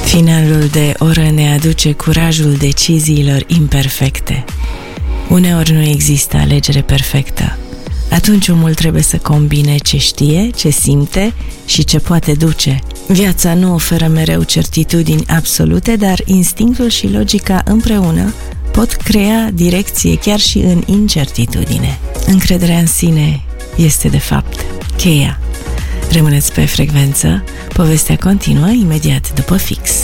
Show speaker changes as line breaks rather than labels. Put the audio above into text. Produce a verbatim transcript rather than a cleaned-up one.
Finalul de oră ne aduce curajul deciziilor imperfecte. Uneori nu există alegere perfectă. Atunci omul trebuie să combine ce știe, ce simte și ce poate duce. Viața nu oferă mereu certitudini absolute, dar instinctul și logica împreună pot crea direcție chiar și în incertitudine. Încrederea în sine este, de fapt, cheia. Rămâneți pe frecvență, povestea continuă imediat după fix.